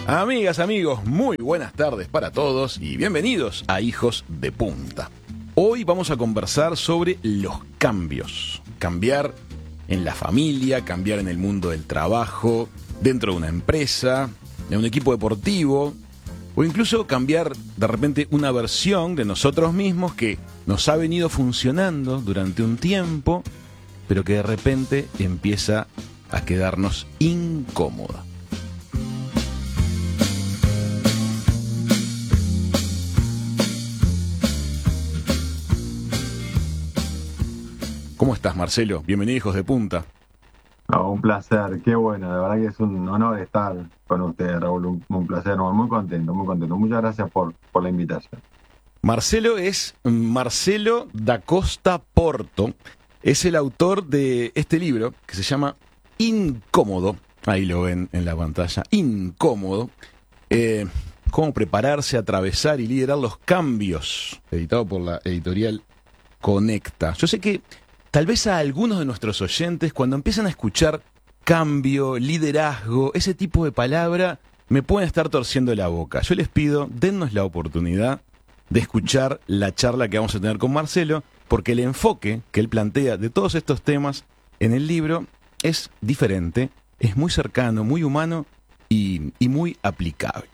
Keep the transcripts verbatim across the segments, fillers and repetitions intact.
Amigas, amigos, muy buenas tardes para todos y bienvenidos a Hijos de Punta. Hoy vamos a conversar sobre los cambios. Cambiar en la familia, cambiar en el mundo del trabajo, dentro de una empresa, de un equipo deportivo, o incluso cambiar de repente una versión de nosotros mismos que nos ha venido funcionando durante un tiempo, pero que de repente empieza a quedarnos incómoda. ¿Cómo estás, Marcelo? Bienvenido, Hijos de Punta. No, un placer, qué bueno, de verdad que es un honor estar con ustedes, Raúl, un, un placer, no, muy contento, muy contento. Muchas gracias por, por la invitación. Marcelo es Marcelo da Costa Porto, es el autor de este libro que se llama Incómodo, ahí lo ven en la pantalla, Incómodo, eh, cómo prepararse, atravesar y liderar los cambios, editado por la editorial Conecta. Yo sé que tal vez a algunos de nuestros oyentes, cuando empiezan a escuchar cambio, liderazgo, ese tipo de palabra, me pueden estar torciendo la boca. Yo les pido, dennos la oportunidad de escuchar la charla que vamos a tener con Marcelo, porque el enfoque que él plantea de todos estos temas en el libro es diferente, es muy cercano, muy humano y, y muy aplicable.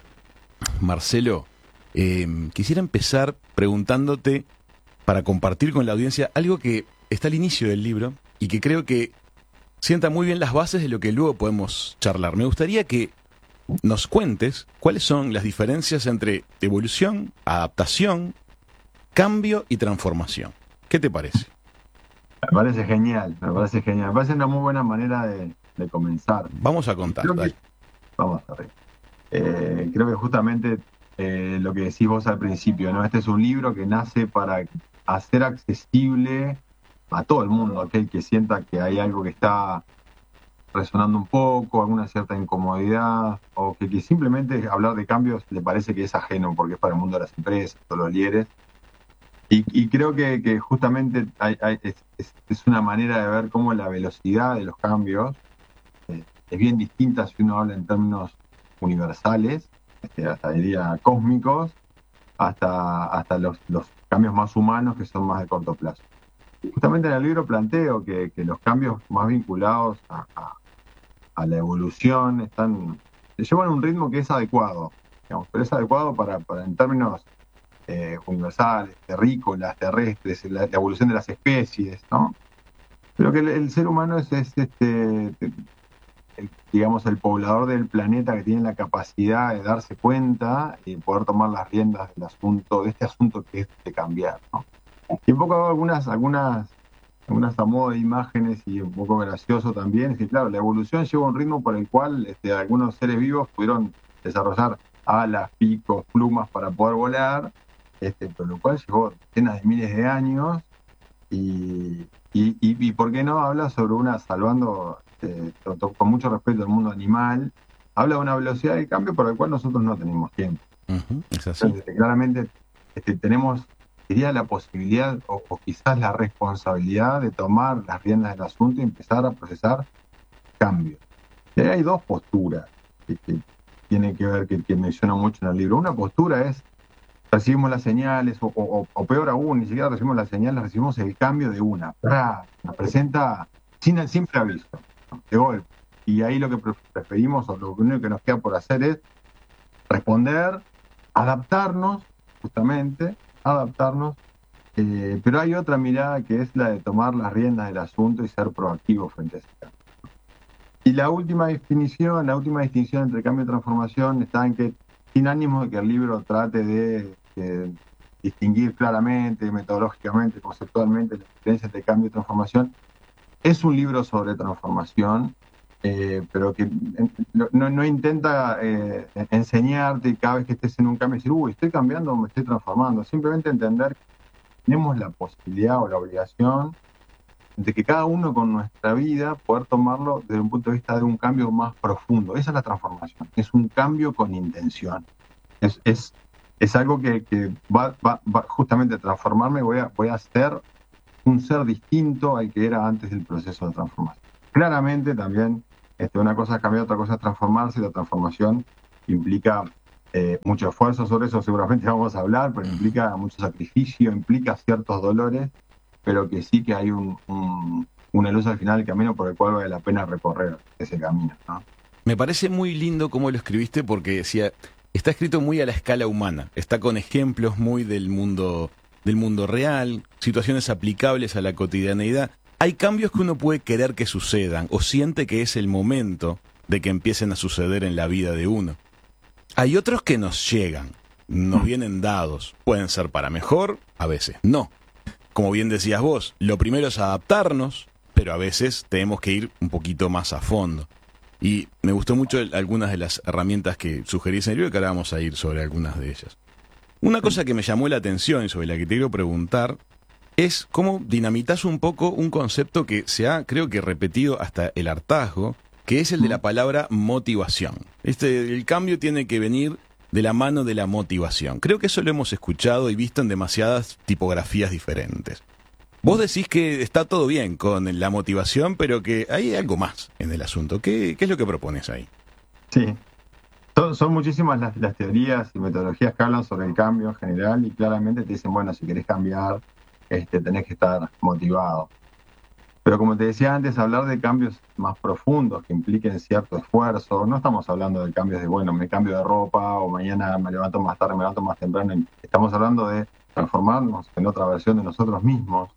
Marcelo, eh, quisiera empezar preguntándote, para compartir con la audiencia, algo que está al inicio del libro y que creo que sienta muy bien las bases de lo que luego podemos charlar. Me gustaría que nos cuentes cuáles son las diferencias entre evolución, adaptación, cambio y transformación. ¿Qué te parece? Me parece genial, me parece genial, me parece una muy buena manera de, de comenzar. Vamos a contar, Creo dale. que, vamos a ver. Eh, creo que justamente eh, lo que decís vos al principio, ¿no? Este es un libro que nace para hacer accesible a todo el mundo, aquel que sienta que hay algo que está resonando un poco, alguna cierta incomodidad, o que, que simplemente hablar de cambios le parece que es ajeno porque es para el mundo de las empresas, todos los líderes. Y, y creo que, que justamente hay, hay, es, es, es una manera de ver cómo la velocidad de los cambios eh, es bien distinta si uno habla en términos universales, este, hasta diría cósmicos, hasta, hasta los, los cambios más humanos que son más de corto plazo. Justamente en el libro planteo que, que los cambios más vinculados a, a, a la evolución están llevan un ritmo que es adecuado, digamos, pero es adecuado para, para en términos eh, universales, terrícolas, terrestres, la, la evolución de las especies, ¿no? Pero que el, el ser humano es, es este, el, digamos, el poblador del planeta que tiene la capacidad de darse cuenta y poder tomar las riendas del asunto, de este asunto que es de cambiar, ¿no? Y un poco hago algunas, algunas, algunas a modo de imágenes y un poco gracioso también, es que claro, la evolución lleva un ritmo por el cual este, algunos seres vivos pudieron desarrollar alas, picos, plumas para poder volar, este, por lo cual llevó decenas de miles de años y, y, y, y por qué no habla sobre una, salvando eh, con mucho respeto al mundo animal, habla de una velocidad de cambio por la cual nosotros no tenemos tiempo. Uh-huh, es así. Entonces, claramente este, tenemos, diría, la posibilidad o, o quizás la responsabilidad de tomar las riendas del asunto y empezar a procesar cambios. Y ahí hay dos posturas que, que tienen que ver, que, que menciona mucho en el libro. Una postura es recibimos las señales, o, o, o peor aún, ni siquiera recibimos las señales, recibimos el cambio de una. ¡Pra! Nos presenta sin, sin preaviso, ¿no? De golpe. Y ahí lo que preferimos, o lo único que nos queda por hacer es responder, adaptarnos, justamente, adaptarnos, eh, pero hay otra mirada que es la de tomar las riendas del asunto y ser proactivo frente a ese cambio. Y la última definición, la última distinción entre cambio y transformación está en que, sin ánimo de que el libro trate de, de distinguir claramente, metodológicamente, conceptualmente, las diferencias entre cambio y transformación, es un libro sobre transformación, eh, pero que no, no intenta eh, enseñarte y cada vez que estés en un cambio decir, uy, estoy cambiando o me estoy transformando. Simplemente entender que tenemos la posibilidad o la obligación de que cada uno con nuestra vida poder tomarlo desde un punto de vista de un cambio más profundo. Esa es la transformación, es un cambio con intención. Es, es, es algo que, que va, va, va justamente a transformarme, voy a, voy a ser un ser distinto al que era antes del proceso de transformación. Claramente también este, una cosa es cambiar, otra cosa es transformarse, y la transformación implica eh, mucho esfuerzo, sobre eso seguramente vamos a hablar, pero implica mucho sacrificio, implica ciertos dolores, pero que sí que hay un, un, una luz al final del camino por el cual vale la pena recorrer ese camino, ¿no? Me parece muy lindo cómo lo escribiste porque decía, está escrito muy a la escala humana, está con ejemplos muy del mundo, del mundo real, situaciones aplicables a la cotidianeidad. Hay cambios que uno puede querer que sucedan o siente que es el momento de que empiecen a suceder en la vida de uno. Hay otros que nos llegan, nos vienen dados, pueden ser para mejor, a veces no. Como bien decías vos, lo primero es adaptarnos, pero a veces tenemos que ir un poquito más a fondo. Y me gustó mucho el, algunas de las herramientas que sugerís en el libro, que ahora vamos a ir sobre algunas de ellas. Una cosa que me llamó la atención y sobre la que te quiero preguntar es cómo dinamitas un poco un concepto que se ha, creo que, repetido hasta el hartazgo, que es el de la palabra motivación. Este, el cambio tiene que venir de la mano de la motivación. Creo que eso lo hemos escuchado y visto en demasiadas tipografías diferentes. Vos decís que está todo bien con la motivación, pero que hay algo más en el asunto. ¿Qué, qué es lo que propones ahí? Sí, son, son muchísimas las, las teorías y metodologías que hablan sobre el cambio en general y claramente te dicen, bueno, si querés cambiar, este, tenés que estar motivado. Pero como te decía antes, hablar de cambios más profundos que impliquen cierto esfuerzo, no estamos hablando de cambios de, bueno, me cambio de ropa o mañana me levanto más tarde, me levanto más temprano. Estamos hablando de transformarnos en otra versión de nosotros mismos.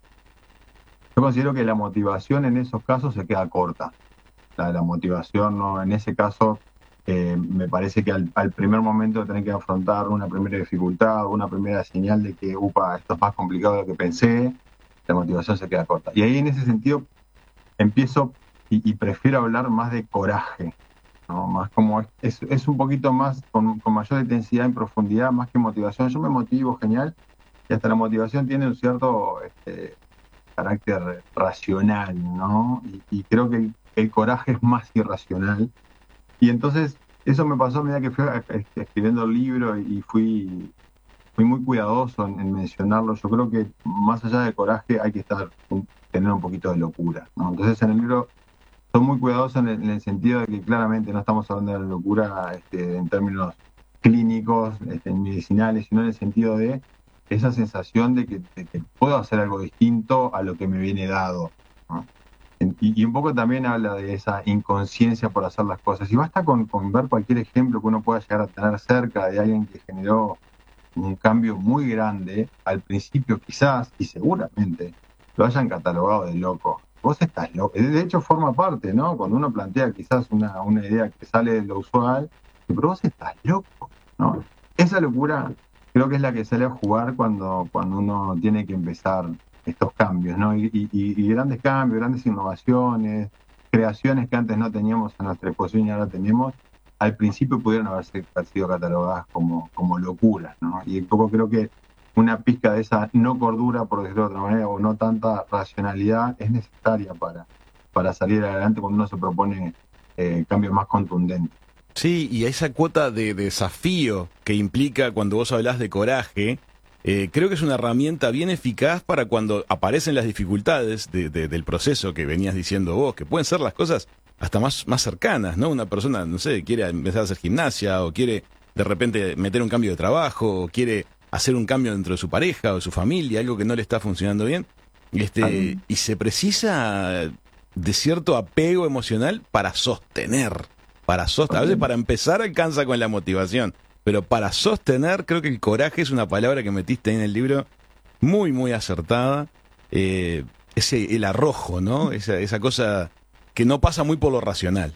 Yo considero que la motivación en esos casos se queda corta. La, la motivación, ¿no? En ese caso, eh, me parece que al, al primer momento de tener que afrontar una primera dificultad, una primera señal de que, upa, esto es más complicado de lo que pensé, la motivación se queda corta. Y ahí en ese sentido empiezo y, y prefiero hablar más de coraje, ¿no? Más como es, es un poquito más, con, con mayor intensidad y profundidad, más que motivación. Yo me motivo, genial, y hasta la motivación tiene un cierto este, carácter racional, ¿no? Y, y creo que el, el coraje es más irracional. Y entonces eso me pasó a medida que fui este, escribiendo el libro y fui... Fui muy cuidadoso en, en mencionarlo. Yo creo que más allá de coraje hay que estar un, tener un poquito de locura, ¿no? Entonces en el libro soy muy cuidadoso en el, en el sentido de que claramente no estamos hablando de la locura este, en términos clínicos, este, medicinales, sino en el sentido de esa sensación de que, de que puedo hacer algo distinto a lo que me viene dado, ¿no? Y, y un poco también habla de esa inconsciencia por hacer las cosas. Y basta con, con ver cualquier ejemplo que uno pueda llegar a tener cerca de alguien que generó un cambio muy grande, al principio quizás, y seguramente, lo hayan catalogado de loco. Vos estás loco. De hecho, forma parte, ¿no? Cuando uno plantea quizás una, una idea que sale de lo usual, pero vos estás loco, ¿no? Esa locura creo que es la que sale a jugar cuando, cuando uno tiene que empezar estos cambios, ¿no? Y, y, y grandes cambios, grandes innovaciones, creaciones que antes no teníamos a nuestra disposición y ahora tenemos, al principio pudieron haber sido catalogadas como, como locuras, ¿no? Y un poco creo que una pizca de esa no cordura, por decirlo de otra manera, o no tanta racionalidad es necesaria para, para salir adelante cuando uno se propone eh, cambios más contundentes. Sí, y esa cuota de desafío que implica cuando vos hablás de coraje, eh, creo que es una herramienta bien eficaz para cuando aparecen las dificultades de, de, del proceso que venías diciendo vos, que pueden ser las cosas hasta más, más cercanas, ¿no? Una persona, no sé, quiere empezar a hacer gimnasia o quiere de repente meter un cambio de trabajo o quiere hacer un cambio dentro de su pareja o de su familia, algo que no le está funcionando bien, este, y se precisa de cierto apego emocional para sostener, para sostener, a veces para empezar alcanza con la motivación, pero para sostener creo que el coraje es una palabra que metiste ahí en el libro muy, muy acertada, eh, ese, el arrojo, ¿no? Esa, esa cosa que no pasa muy por lo racional.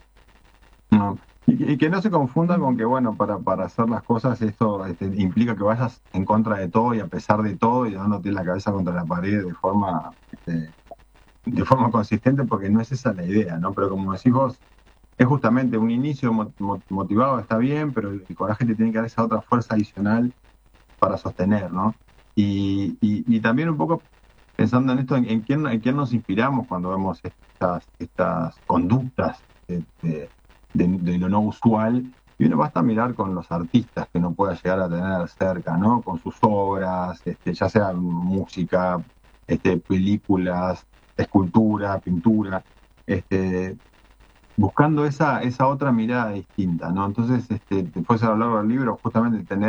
No. Y, y que no se confundan con que, bueno, para, para hacer las cosas esto este, implica que vayas en contra de todo y a pesar de todo y dándote la cabeza contra la pared de forma este, de forma consistente, porque no es esa la idea, ¿no? Pero como decís vos, es justamente un inicio motivado, está bien, pero el coraje te tiene que dar esa otra fuerza adicional para sostener, ¿no? Y, y, y también un poco pensando en esto, en, en, quién, en quién nos inspiramos cuando vemos estas, estas conductas de, de, de, de lo no usual. Y uno basta mirar con los artistas que uno pueda llegar a tener cerca, ¿no? Con sus obras, este, ya sea música, este, películas, escultura, pintura. Este, buscando esa, esa otra mirada distinta, ¿no? Entonces, este, después a lo largo del libro, justamente tener